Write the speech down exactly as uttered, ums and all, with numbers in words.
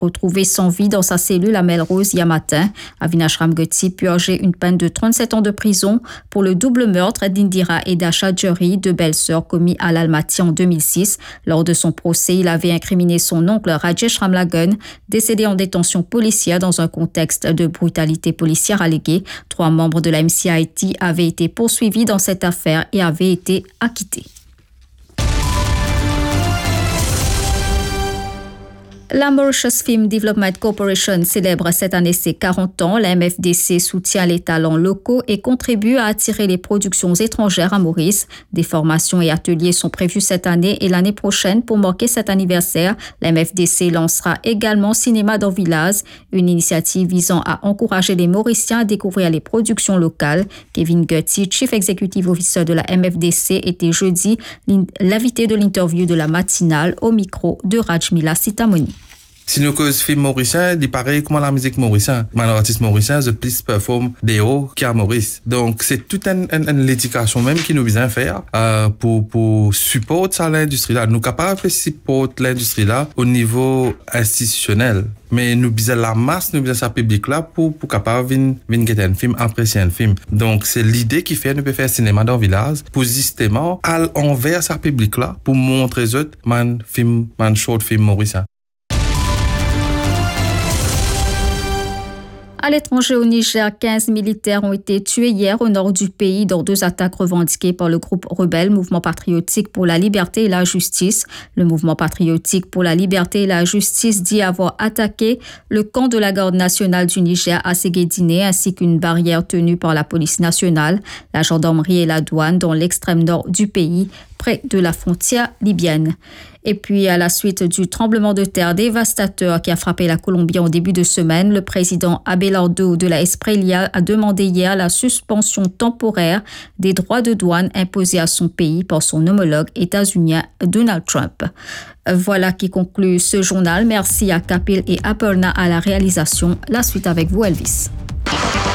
Retrouvé sans vie dans sa cellule à Melrose hier matin, Avinash Ramgoti purgeait une peine de trente-sept ans de prison pour le double meurtre d'Indira et d'Asha Jury, deux belles-sœurs commis à l'Almaty en deux mille six. Lors de son procès, il avait incriminé son oncle Rajesh Ramlagan, décédé en détention policière dans un contexte de brutalité policière alléguée. Trois membres de la M C I T avaient été poursuivis dans cette affaire et avaient été acquittés. La Mauritius Film Development Corporation célèbre cette année ses quarante ans. La M F D C soutient les talents locaux et contribue à attirer les productions étrangères à Maurice. Des formations et ateliers sont prévus cette année et l'année prochaine pour marquer cet anniversaire. La M F D C lancera également Cinéma dans Villaz, une initiative visant à encourager les Mauriciens à découvrir les productions locales. Kevin Gutty, Chief Executive Officer de la M F D C, était jeudi l'invité de l'interview de la matinale au micro de Rajmila Sitamoni. Si nous cause film mauricien, il paraît comment la musique mauricienne. Mais l'artiste mauricien, the plus performe des hauts qu'à Maurice. Donc, c'est toute une, une, une l'éducation même qui nous vient faire, euh, pour, pour supporter ça l'industrie là. Nous capables de supporter l'industrie là au niveau institutionnel. Mais nous besoin la masse, nous besoin sa public là pour, pour capable venir, venir guetter un film, apprécier un film. Donc, c'est l'idée qui fait, nous peut faire cinéma dans le village pour justement aller envers sa public là pour montrer aux autres, man, film, man, short film mauricien. À l'étranger au Niger, quinze militaires ont été tués hier au nord du pays dans deux attaques revendiquées par le groupe rebelle Mouvement patriotique pour la liberté et la justice. Le Mouvement patriotique pour la liberté et la justice dit avoir attaqué le camp de la garde nationale du Niger à Ségédiné ainsi qu'une barrière tenue par la police nationale, la gendarmerie et la douane dans l'extrême nord du pays, près de la frontière libyenne. Et puis, à la suite du tremblement de terre dévastateur qui a frappé la Colombie en début de semaine, le président Abelardo de la Espriella a demandé hier la suspension temporaire des droits de douane imposés à son pays par son homologue états-unien Donald Trump. Voilà qui conclut ce journal. Merci à Kapil et Aperna à la réalisation. La suite avec vous, Elvis.